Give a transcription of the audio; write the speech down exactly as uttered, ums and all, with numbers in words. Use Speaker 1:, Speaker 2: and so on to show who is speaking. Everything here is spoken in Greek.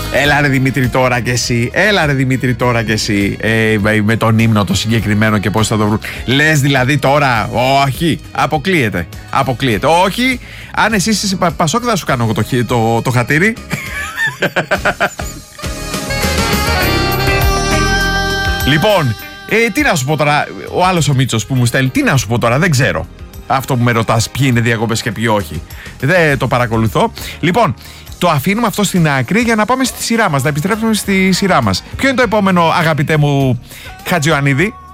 Speaker 1: Έλα ρε Δημήτρη τώρα κι εσύ. Έλα ρε Δημήτρη τώρα κι εσύ. Ε, με τον ύμνο το συγκεκριμένο και πώς θα το βρουν. Λες δηλαδή τώρα. Όχι. Αποκλείεται. Αποκλείεται. Όχι. Αν εσύ είσαι πα, Πασόκ θα σου κάνω εγώ το, το, το χατήρι. Λοιπόν, ε, τι να σου πω τώρα. Ο άλλος ο Μίτσος που μου στέλνει. Τι να σου πω τώρα. Δεν ξέρω. Αυτό που με ρωτάς ποιοι είναι διακοπές και ποιοι όχι. Δεν το παρακολουθώ. Λοιπόν, το αφήνουμε αυτό στην άκρη για να πάμε στη σειρά μας. Να επιστρέψουμε στη σειρά μας. Ποιο είναι το επόμενο, αγαπητέ μου Χατζιωαννίδη?